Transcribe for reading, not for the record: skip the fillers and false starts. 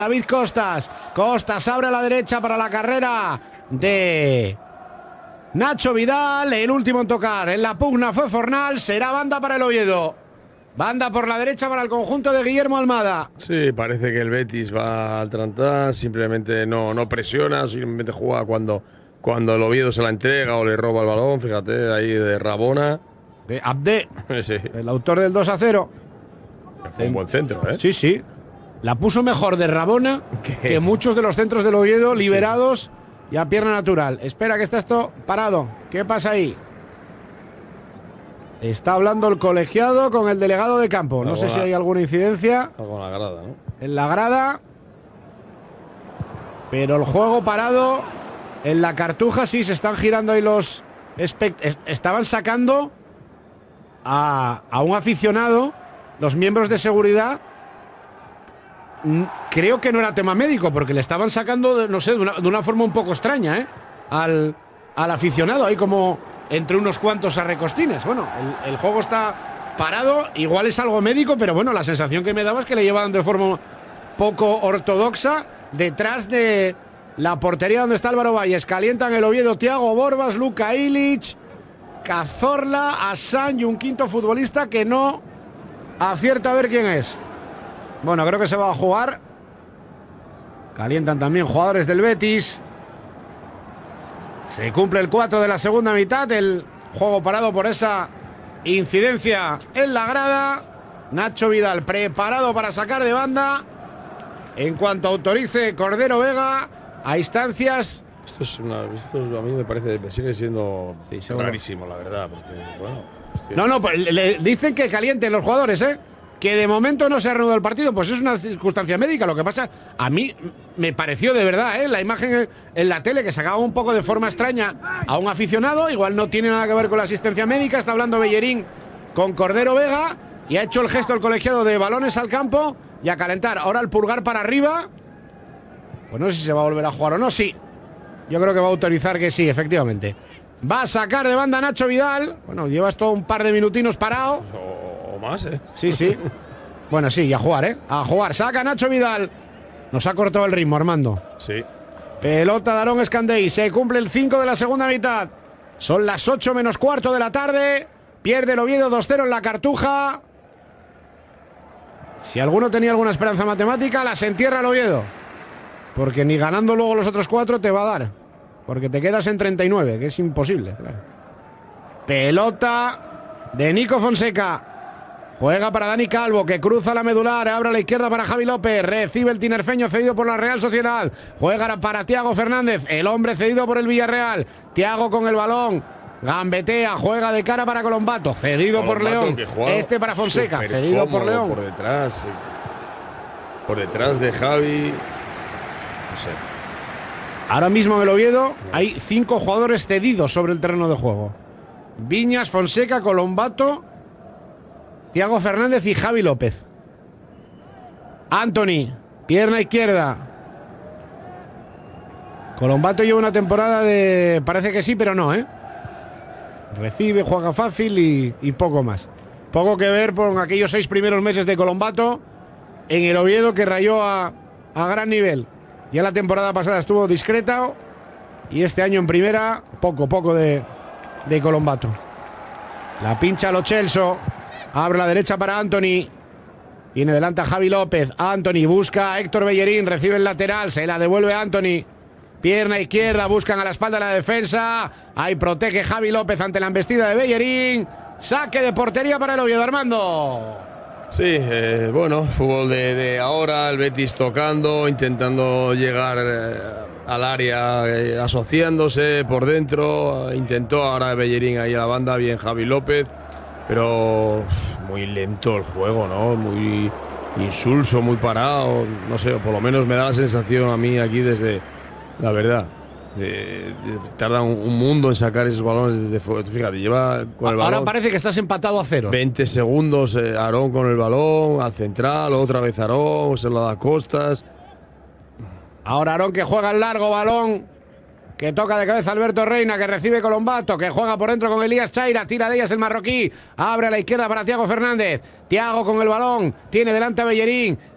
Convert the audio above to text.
David Costas. Costas abre a la derecha para la carrera de Nacho Vidal. El último en tocar en la pugna fue Fornal. Será banda para el Oviedo. Banda por la derecha para el conjunto de Guillermo Almada. Sí, parece que el Betis va al trantán. Simplemente no presiona, simplemente juega cuando el Oviedo se la entrega o le roba el balón. Fíjate, ahí de Rabona. De Abde, Sí. el autor del 2-0. Fue un buen centro, ¿eh? Sí, sí. La puso mejor de Rabona que muchos de los centros del Oviedo liberados y a pierna natural. Espera que está esto parado. ¿Qué pasa ahí? Está hablando el colegiado con el delegado de campo. No sé si hay alguna incidencia. Algo en la grada, ¿no? En la grada. Pero el juego parado. En la Cartuja sí se están girando ahí los... Estaban sacando a un aficionado, los miembros de seguridad. Creo que no era tema médico, porque le estaban sacando, no sé, de una forma un poco extraña, ¿eh? Al aficionado, ahí como entre unos cuantos arrecostines. Bueno, el juego está parado, igual es algo médico, pero bueno, la sensación que me daba es que le llevaban de forma poco ortodoxa detrás de la portería donde está Álvaro Valles. Calientan el Oviedo, Thiago Borbas, Luka Ilic, Cazorla, Asán y un quinto futbolista que no acierta a ver quién es. Bueno, creo que se va a jugar. Calientan también jugadores del Betis. Se cumple el 4 de la segunda mitad. El juego parado por esa incidencia en la grada. Nacho Vidal preparado para sacar de banda. En cuanto autorice Cordero Vega, a instancias. Esto a mí me sigue siendo rarísimo, la verdad. Porque, bueno, es que... No, pues le dicen que calienten los jugadores, ¿eh? Que de momento no se ha reanudado el partido, pues es una circunstancia médica. Lo que pasa, a mí me pareció de verdad, la imagen en la tele que sacaba un poco de forma extraña a un aficionado. Igual no tiene nada que ver con la asistencia médica. Está hablando Bellerín con Cordero Vega y ha hecho el gesto el colegiado de balones al campo y a calentar. Ahora el pulgar para arriba. Pues no sé si se va a volver a jugar o no. Sí, yo creo que va a autorizar que sí, efectivamente. Va a sacar de banda Nacho Vidal. Bueno, llevas todo un par de minutinos parado. O más, ¿eh? Sí. Bueno, sí, y a jugar, ¿eh? A jugar. Saca Nacho Vidal. Nos ha cortado el ritmo, Armando. Sí. Pelota de Aarón Escandey. Se cumple el 5 de la segunda mitad. Son las 8 menos cuarto de la tarde. Pierde el Oviedo 2-0 en la Cartuja. Si alguno tenía alguna esperanza matemática, las entierra el Oviedo. Porque ni ganando luego los otros 4 te va a dar. Porque te quedas en 39, que es imposible, claro. Pelota de Nico Fonseca. Juega para Dani Calvo, que cruza la medular, abre a la izquierda para Javi López, recibe el tinerfeño cedido por la Real Sociedad, juega para Thiago Fernández, el hombre cedido por el Villarreal, Thiago con el balón, gambetea, juega de cara para Colombato, cedido por León, para Fonseca, cedido por León. Por detrás de Javi, no sé. Ahora mismo en el Oviedo hay 5 jugadores cedidos sobre el terreno de juego. Viñas, Fonseca, Colombato, Thiago Fernández y Javi López. Anthony, pierna izquierda. Colombato lleva una temporada de... Parece que sí, pero no, ¿eh? Recibe, juega fácil y poco más. Poco que ver con aquellos 6 primeros meses de Colombato en el Oviedo, que rayó a gran nivel. Ya la temporada pasada estuvo discreta y este año en primera, poco de Colombato. La pincha Lo Celso. Abre la derecha para Anthony. Viene delante a Javi López. Anthony busca a Héctor Bellerín. Recibe el lateral. Se la devuelve a Anthony. Pierna izquierda. Buscan a la espalda de la defensa. Ahí protege Javi López ante la embestida de Bellerín. Saque de portería para el Oviedo, Armando. Sí, bueno, fútbol de ahora. El Betis tocando, intentando llegar al área, asociándose por dentro. Intentó ahora Bellerín ahí a la banda. Bien Javi López. Pero muy lento el juego, ¿no? Muy insulso, muy parado. No sé, por lo menos me da la sensación a mí aquí desde... La verdad, tarda un mundo en sacar esos balones desde fuera. Fíjate, lleva con el balón... Ahora parece que estás empatado a 0. 20 segundos Aarón con el balón, al central, otra vez Aarón, se lo da a Costas. Ahora Aarón que juega el largo balón. Que toca de cabeza Alberto Reina, que recibe Colombato, que juega por dentro con Elías Chaira, tira de ellas el marroquí, abre a la izquierda para Thiago Fernández. Thiago con el balón, tiene delante a Bellerín,